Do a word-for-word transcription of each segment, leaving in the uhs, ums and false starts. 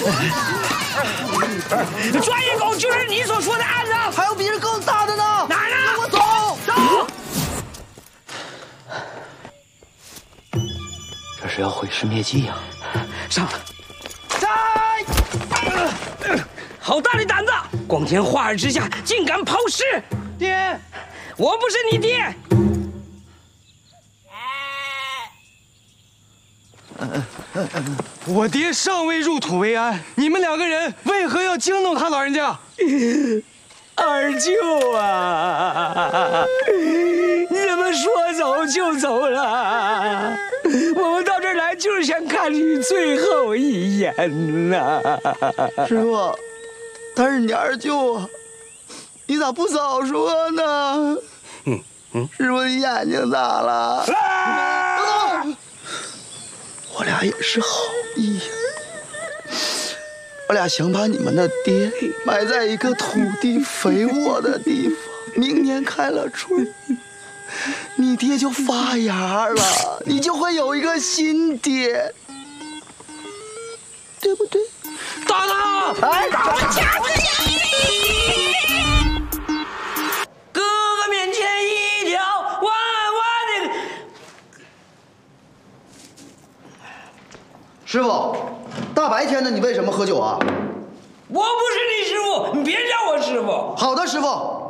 专业狗就是你所说的案子， 还有比这更大的呢。 哪儿呢？ 跟我走， 走。 这是要毁尸灭迹呀！ 上了。 摘！ 好大的胆子！光天化日之下，竟敢抛尸！ 爹， 我不是你爹。 我爹尚未入土为安，你们两个人为何要惊动他老人家？ 二舅啊，你怎么说走就走了？我们到这儿来就是想看你最后一眼呐！ 师傅，他是你二舅啊，你咋不早说呢？ 嗯嗯， 师傅，你眼睛咋了？ 啊、 我俩也是好意呀，我俩想把你们的爹埋在一个土地肥沃的地方，明年开了春，你爹就发芽了，你就会有一个新爹，对不对？ 打他！ 哎，打他！ 哥哥面前一条弯弯的。 师傅，大白天的你为什么喝酒啊？ 我不是你师傅，你别叫我师傅。 好的，师傅。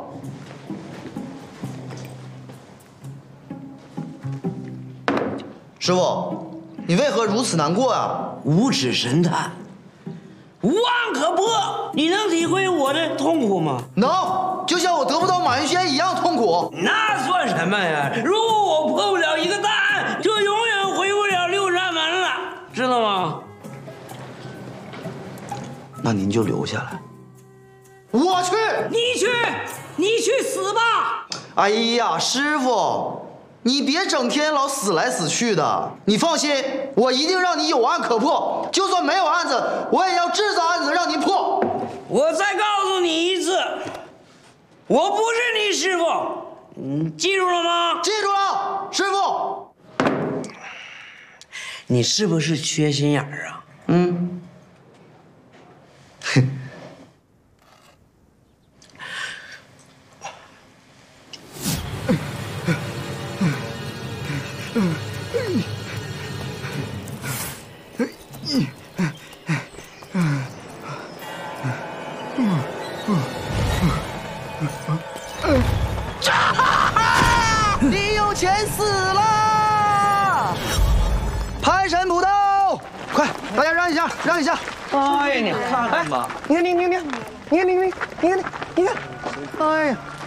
师傅，你为何如此难过啊？ 无耻神探，无案可破，你能体会我的痛苦吗？ 能，就像我得不到马云轩一样痛苦。 那算什么呀？如果我破不了一个大案，就永远回不了六扇门了，知道吗？ 那您就留下来。我去。 你去，你去死吧！ 哎呀，师傅，你别整天老死来死去的。你放心，我一定让你有案可破。就算没有案子，我也要制造案子让您破。 我再告诉你一次，我不是你师傅，你记住了吗？ 记住了，师傅。 你是不是缺心眼儿啊？ 嗯。哼。李有钱死了！潘神捕刀，快，大家让一下，让一下！ 哎呀，你看看吧， 你看，你你你，你看你你你看你看，哎呀！